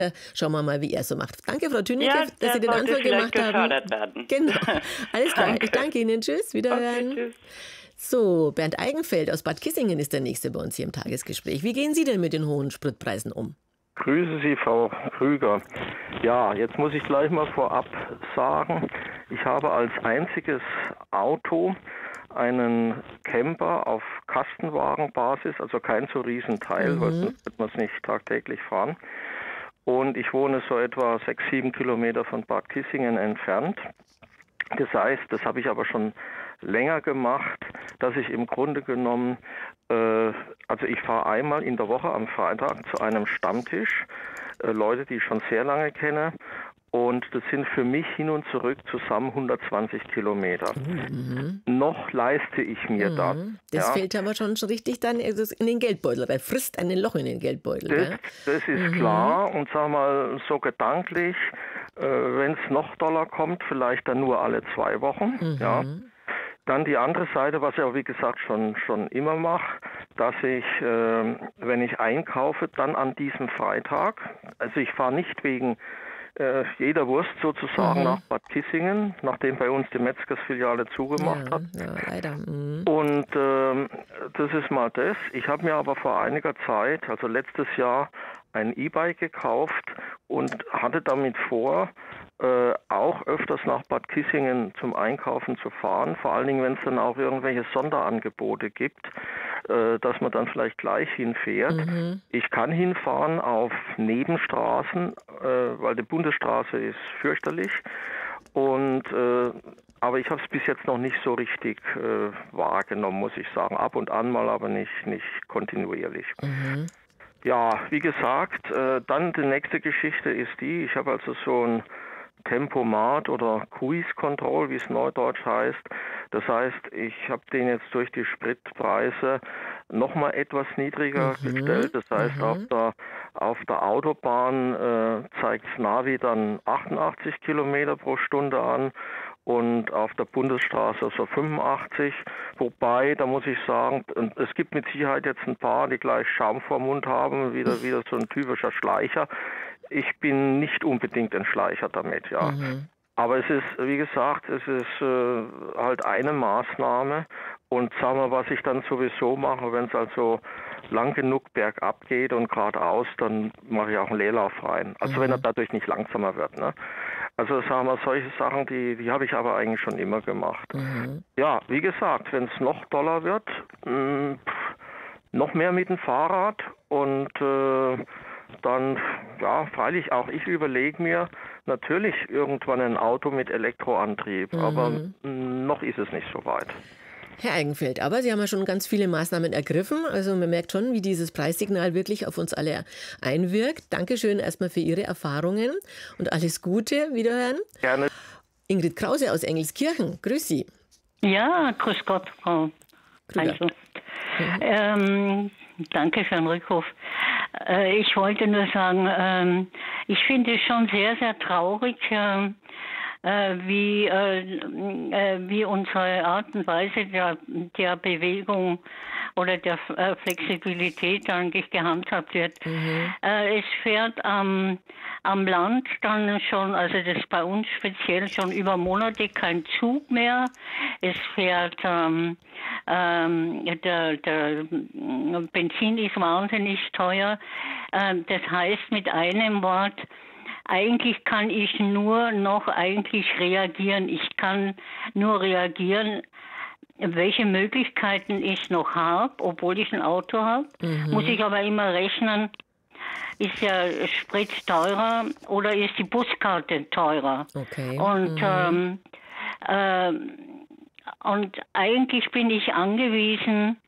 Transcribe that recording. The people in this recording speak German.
Schauen wir mal, wie er so macht. Danke, Frau Tünecke, Ja, dass der Sie den sollte Anfang vielleicht gemacht haben. gefördert werden. Genau. Alles klar. Danke. Ich danke Ihnen. Tschüss. Wiederhören. Okay, tschüss. So, Bernd Eigenfeld aus Bad Kissingen ist der Nächste bei uns hier im Tagesgespräch. Wie gehen Sie denn mit den hohen Spritpreisen um? Grüße Sie, Frau Krüger. Ja, jetzt muss ich gleich mal vorab sagen, ich habe als einziges Auto einen Camper auf Kastenwagenbasis, also kein so Riesenteil, weil sonst wird man es nicht tagtäglich fahren. Und ich wohne so etwa 6-7 Kilometer von Bad Kissingen entfernt. Das heißt, das habe ich aber schon länger gemacht, dass ich im Grunde genommen, also ich fahre einmal in der Woche am Freitag zu einem Stammtisch, Leute, die ich schon sehr lange kenne, und das sind für mich hin und zurück zusammen 120 Kilometer. Noch leiste ich mir das. Das fällt aber schon richtig dann in den Geldbeutel rein, frisst ein Loch in den Geldbeutel. Das ist klar, und sag mal so gedanklich, wenn es noch doller kommt, vielleicht dann nur alle 2 Wochen, ja. Dann die andere Seite, was ich auch wie gesagt schon immer mache, dass ich, wenn ich einkaufe, dann an diesem Freitag, also ich fahre nicht wegen jeder Wurst sozusagen nach Bad Kissingen, nachdem bei uns die Metzgersfiliale zugemacht hat. Ja, leider. Und das ist mal das. Ich habe mir aber vor einiger Zeit, also letztes Jahr, ein E-Bike gekauft und hatte damit vor, auch öfters nach Bad Kissingen zum Einkaufen zu fahren, vor allen Dingen, wenn es dann auch irgendwelche Sonderangebote gibt, dass man dann vielleicht gleich hinfährt. Ich kann hinfahren auf Nebenstraßen, weil die Bundesstraße ist fürchterlich, und aber ich habe es bis jetzt noch nicht so richtig wahrgenommen, muss ich sagen. Ab und an mal, aber nicht kontinuierlich. Ja, wie gesagt, dann die nächste Geschichte ist die, ich habe also so ein Tempomat oder Cruise Control, wie es neudeutsch heißt. Das heißt, ich habe den jetzt durch die Spritpreise nochmal etwas niedriger gestellt. Das heißt, auf der Autobahn zeigt Navi dann 88 Kilometer pro Stunde an und auf der Bundesstraße so 85. Wobei, da muss ich sagen, es gibt mit Sicherheit jetzt ein paar, die gleich Schaum vorm Mund haben, wieder so ein typischer Schleicher. Ich bin nicht unbedingt ein Schleicher damit, ja. Aber es ist, wie gesagt, es ist halt eine Maßnahme. Und sagen wir, was ich dann sowieso mache, wenn es also lang genug bergab geht und geradeaus, dann mache ich auch einen Leerlauf rein. Also wenn er dadurch nicht langsamer wird, ne? Also sagen wir, solche Sachen, die habe ich aber eigentlich schon immer gemacht. Ja, wie gesagt, wenn es noch doller wird, noch mehr mit dem Fahrrad und dann, ja, freilich auch ich überlege mir natürlich irgendwann ein Auto mit Elektroantrieb, aber noch ist es nicht so weit. Herr Eigenfeld, aber Sie haben ja schon ganz viele Maßnahmen ergriffen. Also man merkt schon, wie dieses Preissignal wirklich auf uns alle einwirkt. Dankeschön erstmal für Ihre Erfahrungen und alles Gute. Wiederhören. Gerne. Ingrid Krause aus Engelskirchen. Grüß Sie. Ja, grüß Gott, Frau. Krüger. Also, danke für den Rückruf. Ich wollte nur sagen, ich finde es schon sehr, sehr traurig, wie unsere Art und Weise der Bewegung oder der Flexibilität eigentlich gehandhabt wird. Es fährt am Land dann schon, also das ist bei uns speziell schon über Monate kein Zug mehr. Es fährt, der Benzin ist wahnsinnig teuer. Das heißt mit einem Wort, eigentlich kann ich nur noch reagieren. Ich kann nur reagieren, welche Möglichkeiten ich noch habe, obwohl ich ein Auto habe. Muss ich aber immer rechnen, ist der Sprit teurer oder ist die Buskarte teurer? Okay. Und eigentlich bin ich angewiesen